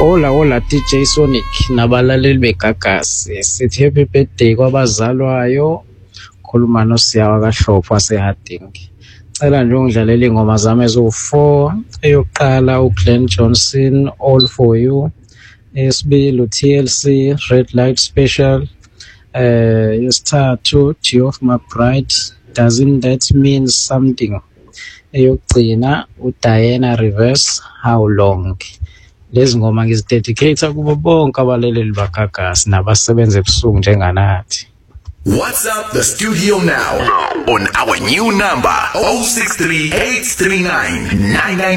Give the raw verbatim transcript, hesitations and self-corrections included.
Hola hola D J Sonic nabalaleli begagasi, sithi happy birthday kwabazalwayo. Khuluma noSiyawa kaHlophe waseHarding. Cela nje ungidlalele ingoma zami eziwu-four. Eyokuqala uGlenn Johnson, All For You. Eyesibili uT L C, Red Light Special. Eh yesithathu Geoff McBride, Doesn't That Mean Something. Eyokugcina uDiana Reverse, How Long. Lezi ngoma ngizidedicate kubo bonke abalaleli bagagasi nabasebenza ebusuku njenganathi. What's up the studio now on our new number oh six three, eight three nine, nine nine